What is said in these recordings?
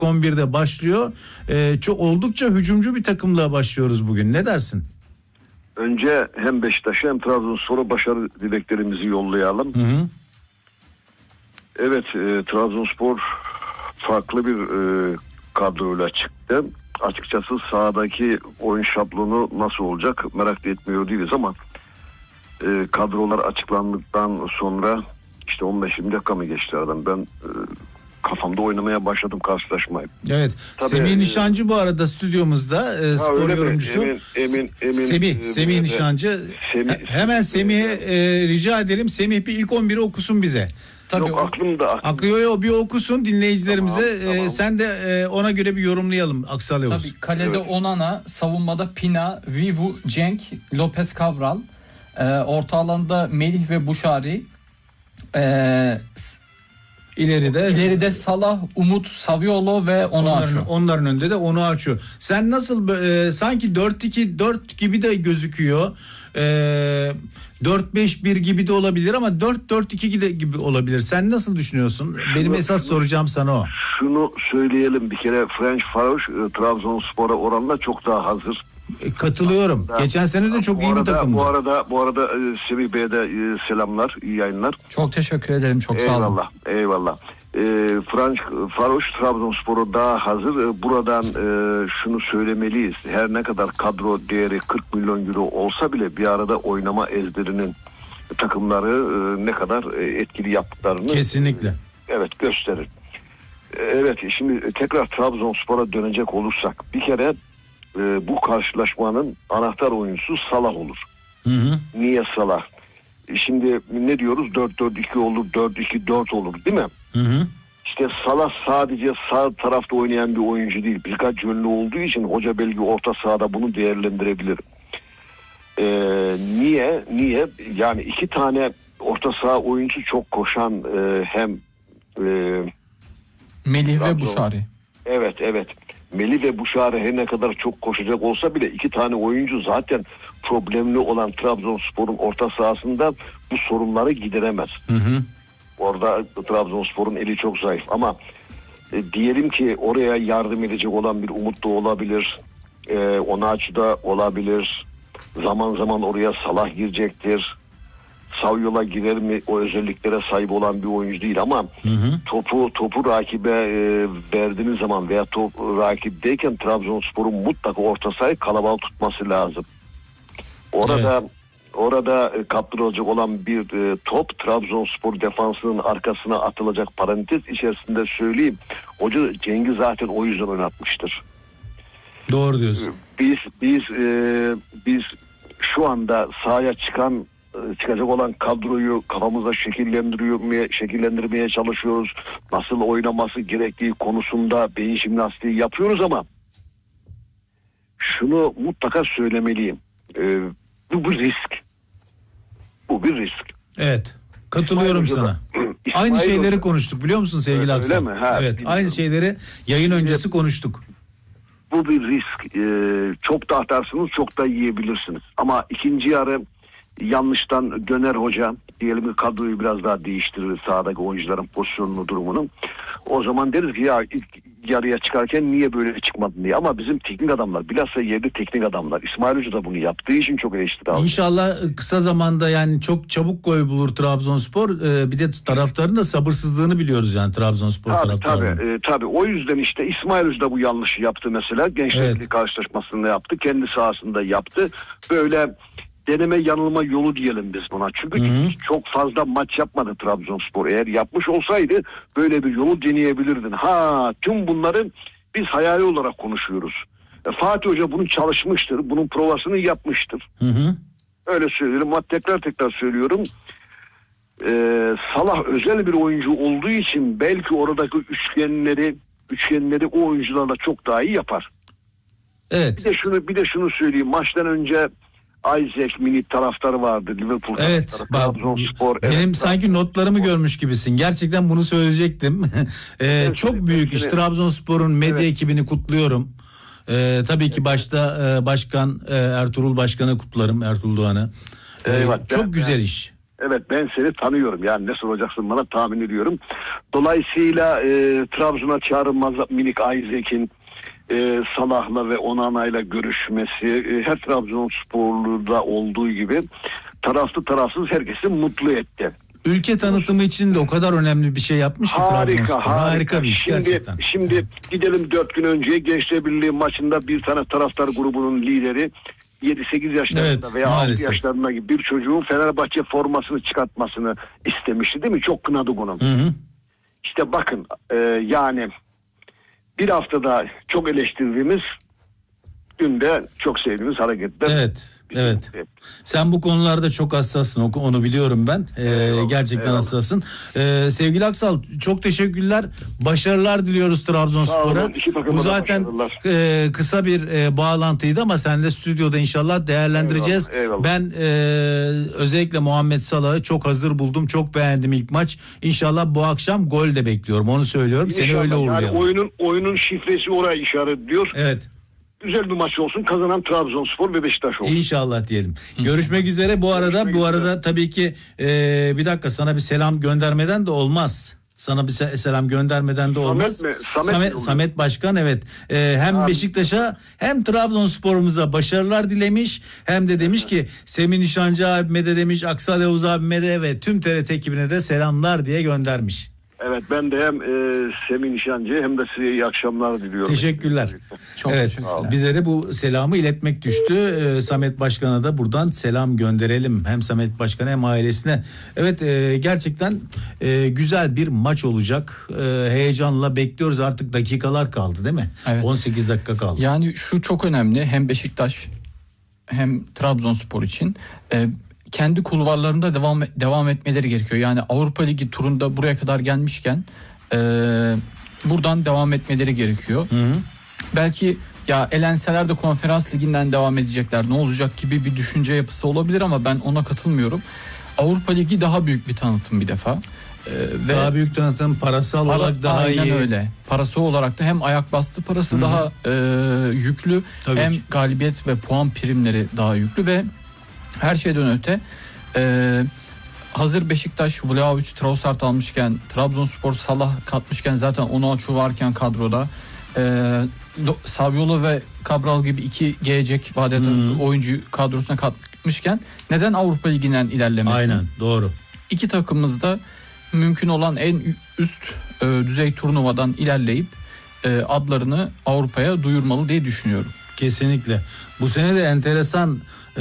11'de başlıyor. Çok oldukça hücumcu bir takımla başlıyoruz bugün. Ne dersin? Önce hem Beşiktaş'a hem Trabzonspor'a başarı dileklerimizi yollayalım. Hı. Evet, Trabzonspor farklı bir kadroyla çıktı. Açıkçası sahadaki oyun şablonu nasıl olacak merak etmiyor değiliz ama kadrolar açıklandıktan sonra işte 15-20 dakika mı geçti aradan, ben kafamda oynamaya başladım karşılaşmayı. Evet. Tabii, Semih Nişancı bu arada stüdyomuzda spor yorumcusu. Emin. Semih Nişancı. Hemen Semih'e rica edelim. Semih bir ilk 11'i okusun bize. Tabii Yok, aklımda. Akıyor bir okusun dinleyicilerimize. Tamam. Sen de ona göre bir yorumlayalım Aksal Yavuz. Tabii kalede Evet. Onana, savunmada Pina, Vivu, Cenk, Lopez Cabral, orta alanda Melih ve Buşari, ileride Salah, Umut, Saviolo ve Onuachu. Onların önünde de Onuachu. Sen nasıl sanki 4-2-4 gibi de gözüküyor. 4-5-1 gibi de olabilir ama 4-4-2 gibi olabilir. Sen nasıl düşünüyorsun? Benim esas soracağım sana o. Şunu söyleyelim bir kere, French Faroş Trabzonspor'a oranla çok daha hazır. Katılıyorum. Geçen sene de çok iyi bir takımdı. Bu arada Semih Bey'e de selamlar, iyi yayınlar. Çok teşekkür ederim. Çok sağ olun. Eyvallah. French Faroş Trabzonspor'a daha hazır. Buradan şunu söylemeliyiz. Her ne kadar kadro değeri 40 milyon euro olsa bile bir arada oynama ezberinin takımları ne kadar etkili yaptıklarını Kesinlikle. evet gösterir. Evet, şimdi tekrar Trabzonspor'a dönecek olursak bir kere bu karşılaşmanın anahtar oyuncusu Salah olur. Hı. Niye Salah? Şimdi ne diyoruz? 4-4-2 olur, 4-2-4 olur değil mi? Hı. İşte Salah sadece sağ tarafta oynayan bir oyuncu değil. Birkaç yönlü olduğu için hoca belki orta sahada bunu değerlendirebilir. Niye? Yani iki tane orta saha oyuncu çok koşan hem Melih ve Buşari. Evet. Melih ve Buşari her ne kadar çok koşacak olsa bile iki tane oyuncu zaten problemli olan Trabzonspor'un orta sahasında bu sorunları gideremez. Hı. Orada Trabzonspor'un eli çok zayıf ama diyelim ki oraya yardım edecek olan bir Umut da olabilir. Onuachu da olabilir. Zaman zaman oraya Salah girecektir. Saviola girer mi, o özelliklere sahip olan bir oyuncu değil ama topu rakibe verdiğiniz zaman veya top rakipteyken Trabzonspor'un mutlaka orta sahayı kalabalık tutması lazım. Orada kaptırılacak olan bir top Trabzonspor defansının arkasına atılacak, parantez içerisinde söyleyeyim. Hoca Cengiz zaten o yüzden oynatmıştır. Doğru diyorsun. Biz şu anda sahaya çıkacak olan kadroyu kafamızda şekillendirmeye çalışıyoruz. Nasıl oynaması gerektiği konusunda beyin jimnastiği yapıyoruz ama şunu mutlaka söylemeliyim. Bu bir risk. Bu bir risk. Evet. Katılıyorum sana. Aynı şeyleri konuştuk biliyor musun sevgili Aksal? Öyle mi? Ha, evet. bilmiyorum. Aynı şeyleri yayın öncesi konuştuk. Bu bir risk. Çok da atarsınız, çok da yiyebilirsiniz. Ama ikinci yarı yanlıştan döner hoca. Diyelim ki kadroyu biraz daha değiştirir, sahadaki oyuncuların pozisyonunu, durumunu. O zaman deriz ki ya ilk yarıya çıkarken niye böyle çıkmadın diye. Ama bizim teknik adamlar, bilhassa yerli teknik adamlar, İsmail Hoca da bunu yaptığı için çok eleştiri aldı. İnşallah kısa zamanda yani çok çabuk gol bulur Trabzonspor. Bir de taraftarın da sabırsızlığını biliyoruz yani Trabzonspor taraftarının. Tabii. O yüzden işte İsmail Hoca da bu yanlışı yaptı mesela. Gençlik karşılaşmasında yaptı. Kendi sahasında yaptı. Böyle deneme yanılma yolu diyelim biz buna. Çünkü çok fazla maç yapmadı Trabzonspor. Eğer yapmış olsaydı böyle bir yolu deneyebilirdin. Tüm bunları biz hayali olarak konuşuyoruz. Fatih Hoca bunu çalışmıştır. Bunun provasını yapmıştır. Öyle söylüyorum. Ama tekrar söylüyorum. Salah özel bir oyuncu olduğu için belki oradaki üçgenleri o oyuncularla çok daha iyi yapar. Evet. Bir de şunu söyleyeyim. Maçtan önce Isaac mini taraftarı vardı. Liverpool taraftarı. Trabzonspor. Benim sanki notlarımı görmüş gibisin. Gerçekten bunu söyleyecektim. Çok büyük iş. Trabzonspor'un medya ekibini kutluyorum. Tabii ki başta başkan Ertuğrul Başkan'ı kutlarım. Ertuğrul Doğan'ı. Çok güzel iş. Evet, ben seni tanıyorum. Yani ne soracaksın bana tahmin ediyorum. Dolayısıyla Trabzon'a çağrılmaz Minik Ayzek'in Salah'la ve Onana'yla görüşmesi her Trabzonsporlu'da olduğu gibi taraflı tarafsız herkesi mutlu etti. Ülke tanıtımı için de o kadar önemli bir şey yapmış ki Trabzonspor. Harika bir iş gerçekten. Şimdi gidelim 4 gün önceye Gençler Birliği maçında bir tane taraftar grubunun lideri 7-8 yaşlarında veya 6 yaşlarında gibi bir çocuğun Fenerbahçe formasını çıkartmasını istemişti, değil mi? Çok kınadı bunu. İşte bakın yani bir haftada çok eleştirdiğimiz, dün de çok sevdiğimiz hareketler. Evet. Sen bu konularda çok hassassın. Onu biliyorum ben. Gerçekten hassasın. Sevgili Aksal, çok teşekkürler. Başarılar diliyoruz Trabzonspor'a. Bu zaten kısa bir bağlantıydı ama sen de stüdyoda inşallah değerlendireceğiz. Eyvallah. Ben özellikle Muhammed Salah'ı çok hazır buldum. Çok beğendim ilk maç. İnşallah bu akşam gol de bekliyorum. Onu söylüyorum. İnşallah. Seni öyle uğurlayalım. Yani oyunun şifresi oraya işaretliyor. Evet. Güzel bir maç olsun. Kazanan Trabzonspor ve Beşiktaş olsun. İnşallah diyelim. Görüşmek üzere. Bu arada tabii ki bir dakika, sana bir selam göndermeden de olmaz. Sana bir selam göndermeden de olmaz. Samet Başkan, evet. Hem Beşiktaş'a hem Trabzonspor'umuza başarılar dilemiş. Hem de demiş ki Semih Nişancı abime de demiş, Aksal Yavuz abime de ve tüm TRT ekibine de selamlar diye göndermiş. Evet, ben de hem Semih Nişancı'ya hem de size iyi akşamlar diliyorum. Teşekkürler. Çok teşekkürler. Bize de bu selamı iletmek düştü. Samet Başkan'a da buradan selam gönderelim. Hem Samet Başkan'a hem ailesine. Evet, gerçekten güzel bir maç olacak. Heyecanla bekliyoruz. Artık dakikalar kaldı, değil mi? Evet. 18 dakika kaldı. Yani şu çok önemli. Hem Beşiktaş hem Trabzonspor için kendi kulvarlarında devam etmeleri gerekiyor. Yani Avrupa Ligi turunda buraya kadar gelmişken buradan devam etmeleri gerekiyor. Belki ya elenseler de Konferans Ligi'nden devam edecekler, ne olacak gibi bir düşünce yapısı olabilir ama ben ona katılmıyorum. Avrupa Ligi daha büyük bir tanıtım bir defa. Ve daha büyük tanıtım, parasal olarak daha iyi. Aynen öyle. Parası olarak da hem ayak bastı parası daha yüklü, tabii hem ki galibiyet ve puan primleri daha yüklü ve her şeyden öte hazır Beşiktaş Vlahovic, Trossard almışken, Trabzonspor Salah katmışken, zaten Onuachu varken kadroda, Saviola ve Cabral gibi iki gelecek vadede oyuncu kadrosuna katmışken neden Avrupa Ligi'nden ilerlemesin? Aynen, doğru. İki takımımız da mümkün olan en üst düzey turnuvadan ilerleyip adlarını Avrupa'ya duyurmalı diye düşünüyorum. Kesinlikle. Bu sene de enteresan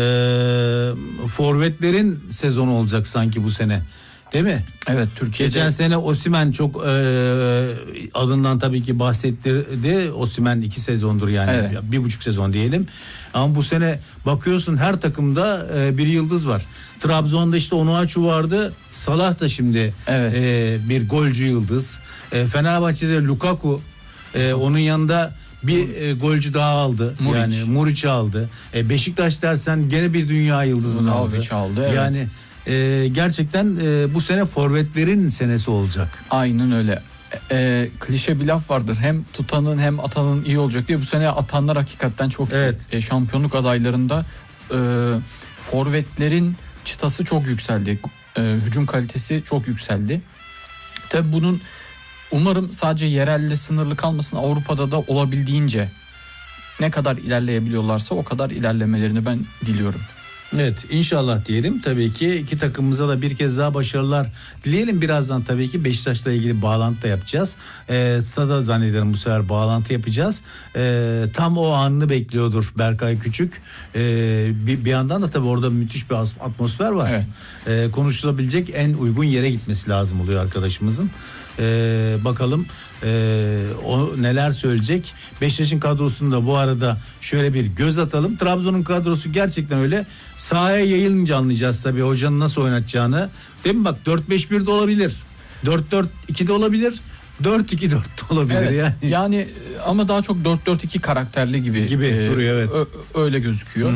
forvetlerin sezonu olacak sanki bu sene. Değil mi? Evet, Türkiye'de. Geçen sene Osimhen çok adından tabii ki bahsettirdi. Osimhen 2 sezondur yani. Evet. 1,5 sezon diyelim. Ama bu sene bakıyorsun her takımda bir yıldız var. Trabzon'da işte Onuachu vardı. Salah da şimdi bir golcü yıldız. Fenerbahçe'de Lukaku, onun yanında bir golcü daha aldı. Muric. Yani Muric aldı. Beşiktaş dersen gene bir dünya yıldızını aldı. Evet. Yani gerçekten bu sene forvetlerin senesi olacak. Aynen öyle. Klişe bir laf vardır. Hem tutanın hem atanın iyi olacak diye. Bu sene atanlar hakikaten çok iyi. Şampiyonluk adaylarında forvetlerin çıtası çok yükseldi. Hücum kalitesi çok yükseldi. Tabii bunun umarım sadece yerelle sınırlı kalmasın. Avrupa'da da olabildiğince ne kadar ilerleyebiliyorlarsa o kadar ilerlemelerini ben diliyorum. Evet, inşallah diyelim. Tabii ki iki takımımıza da bir kez daha başarılar dileyelim. Birazdan tabii ki Beşiktaş'la ilgili bağlantı da yapacağız. Stada zannederim bu sefer bağlantı yapacağız. Tam o anını bekliyordur Berkay Küçük. Bir yandan da tabii orada müthiş bir atmosfer var. Evet. Konuşulabilecek en uygun yere gitmesi lazım oluyor arkadaşımızın. Bakalım o neler söyleyecek. Beşiktaş'ın kadrosunda bu arada şöyle bir göz atalım. Trabzon'un kadrosu gerçekten öyle. Sahaya yayılınca anlayacağız tabii hocanın nasıl oynatacağını. Değil mi? Bak 4-5-1 de olabilir. 4-4-2 de olabilir. 4-2-4 de olabilir. Evet, yani ama daha çok 4-4-2 karakterli gibi duruyor, evet. Öyle gözüküyor.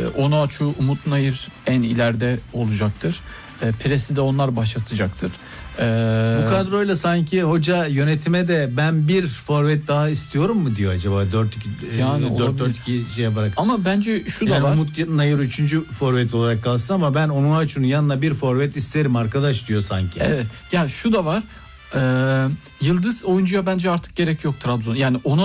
Onuachu, Umut Nayır en ileride olacaktır. Presi de onlar başlatacaktır. Bu kadroyla sanki hoca yönetime de ben bir forvet daha istiyorum mu diyor acaba 4-4-2 şeye bırak. Ama bence şu yani da var. Umut Nayır 3. forvet olarak kalsın ama ben Onuachu'nun yanına bir forvet isterim arkadaş diyor sanki. Evet. Ya şu da var. Yıldız oyuncuya bence artık gerek yok Trabzon. Yani onu